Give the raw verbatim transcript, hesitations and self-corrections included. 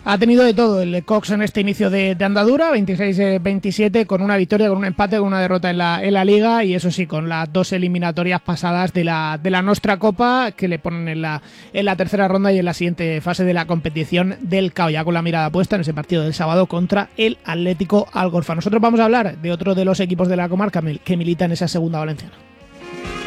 Ha tenido de todo el Cox en este inicio de, de andadura, veintiséis veintisiete, con una victoria, con un empate, con una derrota en la, en la Liga, y eso sí, con las dos eliminatorias pasadas de la, de la Nostra Copa, que le ponen en la, en la tercera ronda y en la siguiente fase de la competición del C A O, ya con la mirada puesta en ese partido del sábado contra el Atlético Algorfa. Nosotros vamos a hablar de otro de los equipos de la comarca que milita en esa segunda valenciana.